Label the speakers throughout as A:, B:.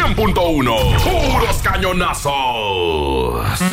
A: 100.1. Puros cañonazos.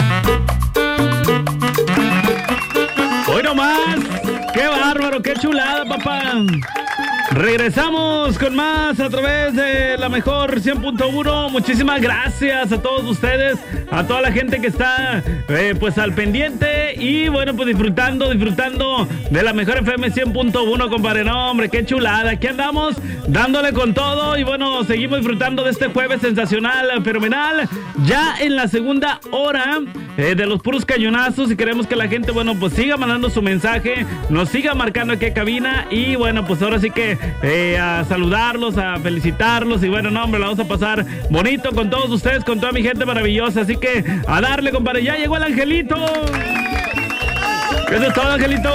B: Hoy nomás. ¡Qué bárbaro! ¡Qué chulada, papá! Regresamos con más a través de la mejor 100.1. Muchísimas gracias a todos ustedes, a toda la gente que está pues al pendiente y bueno, pues disfrutando de la mejor FM 100.1, compadre. No, hombre, qué chulada. Aquí andamos dándole con todo y bueno, seguimos disfrutando de este jueves sensacional, fenomenal. Ya en la segunda hora de los puros cañonazos y queremos que la gente, bueno, pues siga mandando su mensaje, nos siga marcando aquí a cabina y bueno, pues ahora sí que a saludarlos, a felicitarlos y bueno, no, hombre, la vamos a pasar bonito con todos ustedes, con toda mi gente maravillosa, así que a darle, compadre. Ya llegó el Angelito. Eso es todo, Angelito.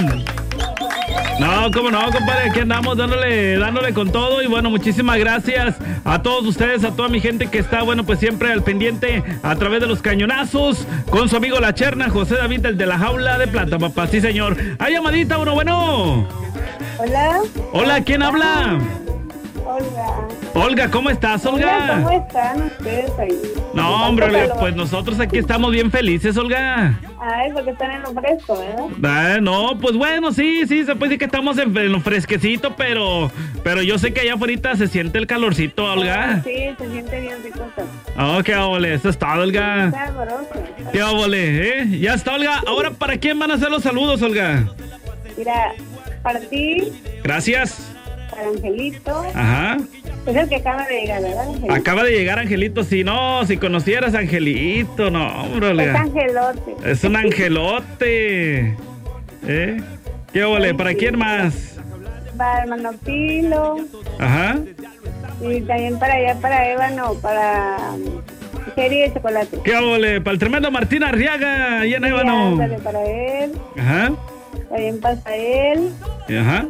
B: No, cómo no, compadre, aquí andamos dándole con todo y bueno, muchísimas gracias a todos ustedes, a toda mi gente que está, bueno, pues siempre al pendiente a través de los cañonazos con su amigo La Cherna, José David, el de la Jaula de Plata, papá, sí señor. Hay llamadita, bueno.
C: Hola.
B: Hola, ¿quién habla?
C: Olga.
B: Olga, ¿cómo estás, Olga?
C: Hola, ¿cómo están ustedes ahí?
B: No, hombre, Olga, pues nosotros aquí estamos bien felices, Olga.
C: Ay, porque están en lo fresco, ¿verdad?
B: No, pues bueno, sí, se puede decir que estamos en lo fresquecito, pero yo sé que allá afuera se siente el calorcito, Olga.
C: Sí, se siente bien rico.
B: Oh, qué óvole, eso está, Olga.
C: Está sabroso.
B: Qué óvole, ¿eh? Ya está, Olga. Ahora, ¿para quién van a hacer los saludos, Olga?
C: Mira, para ti.
B: Gracias.
C: Para Angelito.
B: Ajá.
C: Es el que acaba de llegar, ¿verdad, Angelito?
B: Acaba de llegar Angelito. Si conocieras a Angelito, no, hombre, Olga.
C: Es angelote.
B: Es un angelote. ¿Eh? ¿Qué óvole? ¿Para quién más?
C: Para hermano Pilo.
B: Ajá.
C: Y también para allá, para Ébano, para Jerry de Chocolate.
B: ¿Qué óvole? Para el tremendo Martín Arriaga, allá en Ébano.
C: Para él.
B: Ajá.
C: También pasa él.
B: Ajá.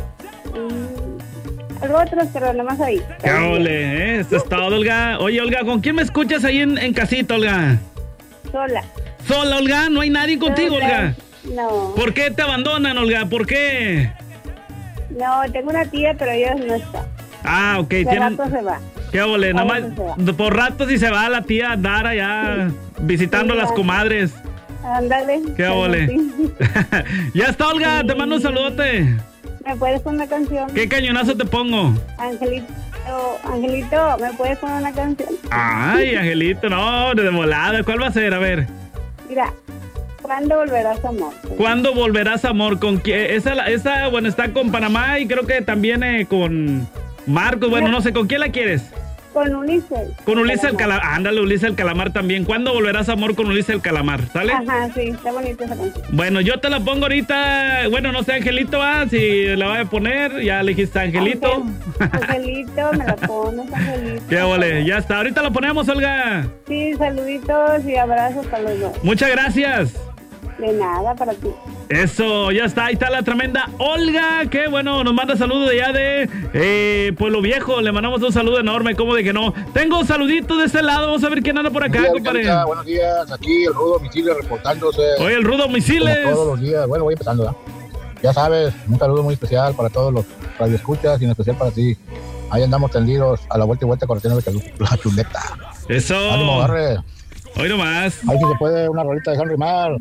C: Algo otros, pero nomás ahí.
B: ¡Qué ole! Eso es todo, Olga. Oye, Olga, ¿con quién me escuchas ahí en casita, Olga?
C: Sola.
B: ¿Sola, Olga? ¿No hay nadie contigo, Olga?
C: No.
B: ¿Por qué te abandonan, Olga? ¿Por qué?
C: No, tengo una tía, pero ella no está.
B: Ah, ok.
C: De rato se va.
B: ¿Qué ole? Nada más por rato si se va la tía a andar allá visitando a las comadres.
C: Ándale.
B: ¿Qué ole? Ya está, Olga. Sí. Te mando un saludote.
C: ¿Me puedes poner una canción?
B: ¿Qué cañonazo te pongo?
C: Angelito, ¿me puedes poner una canción?
B: Ay, Angelito, no, de volada. ¿Cuál va a ser? A ver.
C: Mira, ¿cuándo volverás, amor?
B: ¿Cuándo volverás, amor? ¿Con quién? Esa, bueno, está con Panamá y creo que también con Marcos. Bueno, no sé, ¿con quién la quieres?
C: Con Ulises.
B: Con Ulises el Calamar. Ándale, Ulises el Calamar también. ¿Cuándo volverás, amor, con Ulises el Calamar? ¿Sale?
C: Ajá, sí, está bonita esa canción.
B: Bueno, yo te la pongo ahorita. Bueno, no sé, Angelito, si la voy a poner. Ya le dijiste Angelito.
C: Angelito, me la pones, Angelito.
B: Qué vale, ya está. Ahorita la ponemos, Olga.
C: Sí, saluditos y abrazos para los dos.
B: Muchas gracias.
C: De nada, para ti.
B: Eso, ya está, ahí está la tremenda Olga, que bueno, nos manda saludos de allá de Pueblo Viejo, le mandamos un saludo enorme, como de que no. Tengo un saludito de este lado, vamos a ver quién anda por acá, compadre.
D: Buenos días, aquí el Rudo Misiles reportándose.
B: Oye, el Rudo Misiles.
D: Como todos los días, bueno, voy empezando, ¿verdad? Ya sabes, un saludo muy especial para todos los radioescuchas y en especial para ti. Ahí andamos tendidos a la vuelta y vuelta corriendo la chuleta.
B: Eso.
D: Ánimo, agarre.
B: Hoy nomás.
D: Ahí si se puede una rolita de Henry Mar,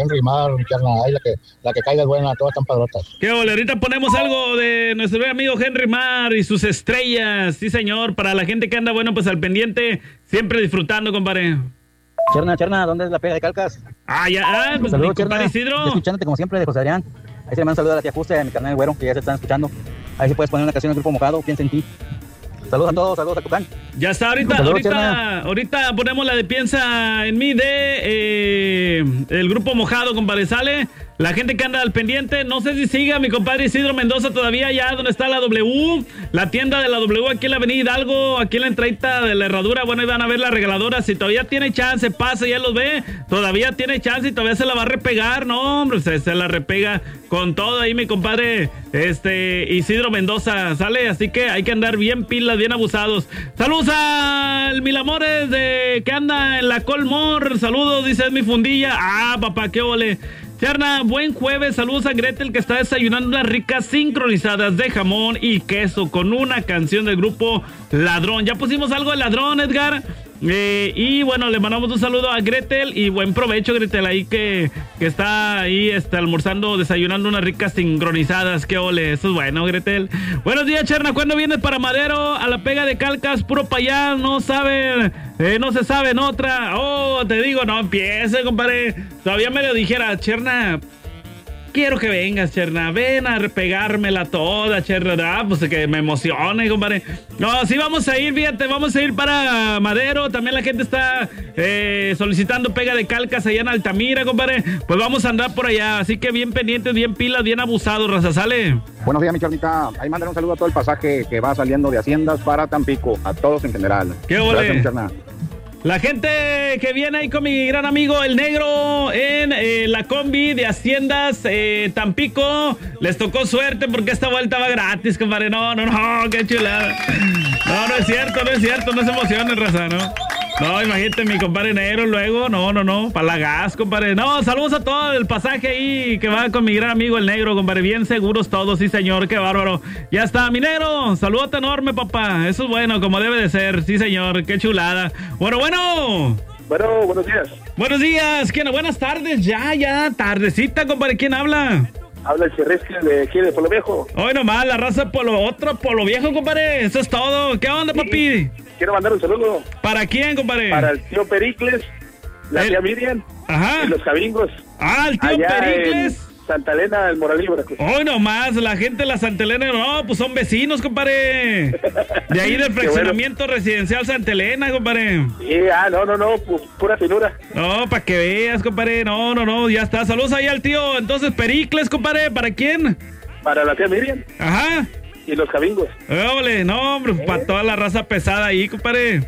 D: ahí la que caiga es buena, todas están padrotas.
B: Qué ole, ahorita ponemos algo de nuestro amigo Henry Mar y sus estrellas, sí señor, para la gente que anda, bueno, pues al pendiente, siempre disfrutando, compadre.
E: Cherna, ¿dónde es la pega de Calcas?
B: Pues
E: saludos,
B: compadre Isidro.
E: Escuchándote como siempre de José Adrián. Ahí se le manda un saludo a la tía Juste y a mi carnal Güero, que ya se están escuchando. Ahí si puedes poner una canción del Grupo Mojado, Piensa en ti. Saludos a todos, saludos a Tucán.
B: Ya está, ahorita ponemos la de Piensa en mí de el Grupo Mojado, compadre, sale. La gente que anda al pendiente, no sé si siga mi compadre Isidro Mendoza todavía allá donde está la W, la tienda de la W aquí en la avenida Hidalgo, aquí en la entradita de la Herradura. Bueno, ahí van a ver la regaladora, si todavía tiene chance, pasa, ya los ve, todavía tiene chance y todavía se la va a repegar, no hombre, se la repega con todo ahí mi compadre Isidro Mendoza, sale, así que hay que andar bien pilas, bien abusados. Saludos al Milamores que anda en la Colmor, saludos, dice es mi fundilla. Papá, qué ole. Cherna, buen jueves. Saludos a Gretel, que está desayunando unas ricas sincronizadas de jamón y queso con una canción del grupo Ladrón. Ya pusimos algo de Ladrón, Edgar. Y bueno, le mandamos un saludo a Gretel y buen provecho, Gretel, ahí que está ahí almorzando, desayunando unas ricas sincronizadas. Qué ole, eso es bueno, Gretel. Buenos días, Cherna, ¿cuándo vienes para Madero? A la pega de Calcas, puro pa' allá, no saben, no se sabe en otra. Oh, te digo, no empiece, compadre. Todavía me lo dijera, Cherna, quiero que vengas, Cherna, ven a repegármela toda, Cherna, pues que me emocione, compadre. No, sí vamos a ir, fíjate, vamos a ir para Madero. También la gente está solicitando pega de Calcas allá en Altamira, compadre. Pues vamos a andar por allá, así que bien pendientes, bien pilas, bien abusados, raza, sale.
F: Buenos días, mi Chernita. Ahí mandan un saludo a todo el pasaje que va saliendo de Haciendas para Tampico, a todos en general.
B: ¡Qué ole! Gracias, mi Cherna. La gente que viene ahí con mi gran amigo El Negro en la combi de Haciendas Tampico, les tocó suerte porque esta vuelta va gratis, compadre. No, qué chulada. No es cierto, no se emocionen, raza, ¿no? No, imagínate, mi compadre Negro luego, no, para la gas, compadre. No, saludos a todo el pasaje ahí que va con mi gran amigo El Negro, compadre. Bien seguros todos, sí, señor, qué bárbaro. Ya está, mi Negro, saludote enorme, papá. Eso es bueno, como debe de ser, sí, señor, qué chulada. Bueno.
G: Bueno, buenos días.
B: Buenos días, ¿quién? Buenas tardes, ya, tardecita, compadre, ¿quién habla?
G: Habla el Chirrisque de aquí de Polo Viejo.
B: Hoy nomás, la raza otro Polo Viejo, compadre. Eso es todo. ¿Qué onda, papi?
G: Quiero mandar un saludo.
B: ¿Para quién, compadre?
G: Para el tío Pericles, la tía Miriam.
B: Ajá.
G: Y los Cabingos.
B: Ah, el tío
G: allá
B: Pericles.
G: Santa Elena del Moralillo, Veracruz.
B: Hoy nomás, la gente de la Santa Elena, no, pues son vecinos, compadre. De ahí del fraccionamiento residencial Santa Elena, compadre.
G: Sí, no, pues, pura finura.
B: No, para que veas, compadre, no, ya está. Saludos ahí al tío, entonces, Pericles, compadre, ¿para quién?
G: Para la tía Miriam.
B: Ajá.
G: Y los Cabingos.
B: No, hombre, para toda la raza pesada ahí, compadre.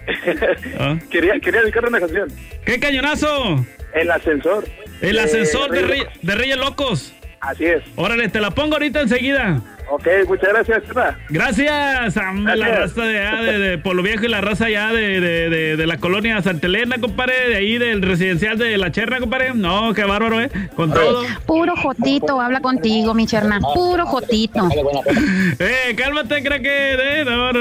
G: Quería dedicarle una canción.
B: ¿Qué cañonazo?
G: El ascensor.
B: El ascensor de Reyes Locos.
G: Así es.
B: Órale, te la pongo ahorita enseguida.
G: Ok, muchas gracias, Cherna.
B: Gracias a la raza de Polo Viejo y la raza ya de la colonia Santa Elena, compadre, de ahí del residencial de La Cherna, compadre. No, qué bárbaro, con todo.
H: Puro jotito, habla contigo, mi Cherna. Puro jotito.
B: Cálmate, Kraken. No.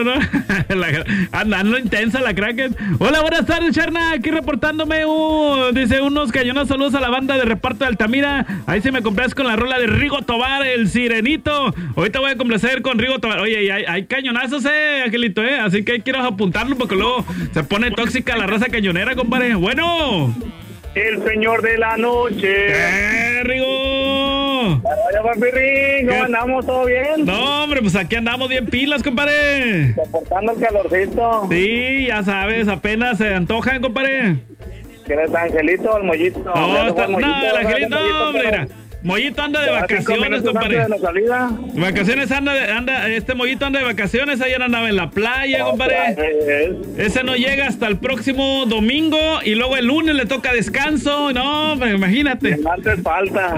B: Andando intensa la Kraken. Hola, buenas tardes, Cherna. Aquí reportándome, dice unos cañonas saludos a la banda de reparto de Altamira. Ahí se me compras con la rola de Rigo Tobar, el Sirenito. Ahorita voy a complacer con Rigo Tobar. Oye, hay cañonazos, Angelito, Así que quiero apuntarlo porque luego se pone tóxica la raza cañonera, compadre. Bueno.
G: El señor de la noche.
B: Rigo!
G: Hola, papi Rigo, ¿cómo andamos? ¿Todo bien?
B: No, hombre, pues aquí andamos bien pilas, compadre.
G: Soportando el calorcito.
B: Sí, ya sabes, apenas se antojan, compadre.
G: ¿Quieres Angelito o el Mollito?
B: No, el Angelito, hombre, mira. Mollito anda de vacaciones, compadre. Vacaciones anda, este Mollito anda de vacaciones, ayer andaba en la playa, compadre. Ese no llega hasta el próximo domingo y luego el lunes le toca descanso. No, imagínate.
G: No hace falta.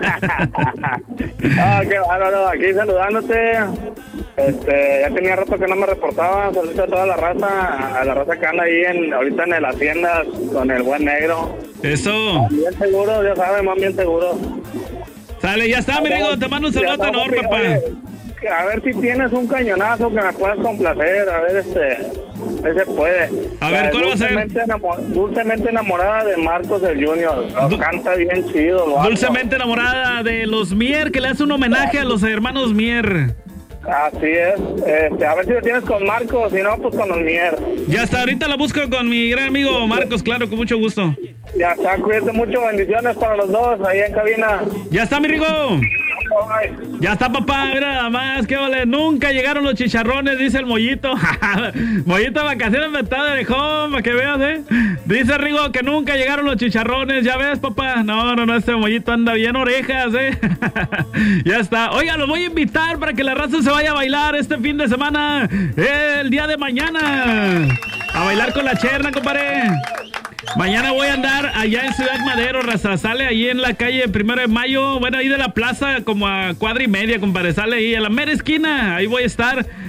G: Qué bárbaro, aquí saludándote. Ya tenía rato que no me reportaba. Saludos a toda la raza que anda ahí ahorita en la hacienda con el buen Negro.
B: Eso.
G: Bien seguro, ya sabes, más bien seguro.
B: Sale, ya está, mi Rigo, te mando un saludo enorme, papá.
G: A ver si tienes un cañonazo que me puedas complacer, a ver, ese puede.
B: A ver, ¿cuál va a ser?
G: Dulcemente enamorada de Marcos el Junior. Canta bien chido.
B: Dulcemente enamorada de los Mier, que le hace un homenaje a los hermanos Mier.
G: Así es. A ver si lo tienes con Marcos, si no, pues con los Mier.
B: Ya está, ahorita la busco con mi gran amigo Marcos, claro, con mucho gusto.
G: Ya está, cuídate mucho, bendiciones para los dos ahí en cabina.
B: Ya está, mi Rigo. Ya está, papá, mira nada más, qué vale. Nunca llegaron los chicharrones, dice el Mollito. Mollito de vacaciones me está de orejón, para que veas, Dice Rigo que nunca llegaron los chicharrones, ya ves, papá. No, este Mollito anda bien orejas, Ya está. Oiga, los voy a invitar para que la raza se vaya a bailar este fin de semana, el día de mañana. A bailar con la Cherna, compadre. Mañana voy a andar allá en Ciudad Madero, raza. Sale ahí en la calle 1 de Mayo. Bueno, ahí de la plaza como a cuadra y media, compadre. Sale ahí a la mera esquina. Ahí voy a estar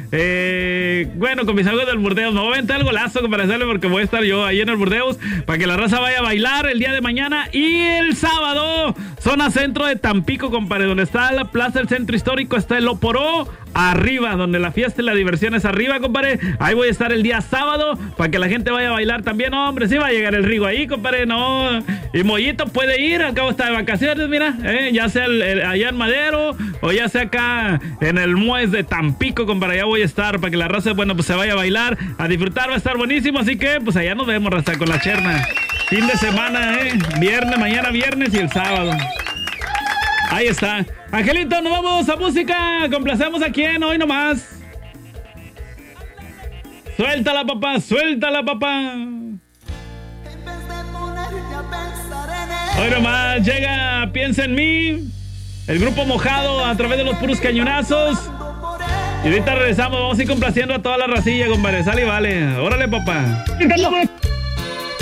B: bueno, con mis amigos del Burdeos. Me voy a aventar el golazo, compadre, sale, porque voy a estar yo ahí en el Burdeos para que la raza vaya a bailar el día de mañana. Y el sábado, zona centro de Tampico, compadre, donde está la plaza del centro histórico, está el Oporó, arriba, donde la fiesta y la diversión es arriba, compadre. Ahí voy a estar el día sábado para que la gente vaya a bailar también. Hombre, sí va a llegar el Rigo ahí, compadre, no. Y Mollito puede ir, al cabo está de vacaciones, mira, ya sea allá en Madero o ya sea acá en el Muez de Tampico, compadre. Allá voy a estar para que la raza, bueno, pues se vaya a bailar, a disfrutar, va a estar buenísimo. Así que, pues allá nos vemos, raza, con la Cherna. Fin de semana, viernes, mañana viernes y el sábado. Ahí está. Angelito, nos vamos a música. Complacemos a quién hoy nomás. Suéltala, papá, suéltala, papá. Hoy nomás llega Piensa en mí, el grupo Mojado a través de los puros cañonazos. Y ahorita regresamos, vamos a ir complaciendo a toda la racilla, compadre. Sale y vale. Órale, papá.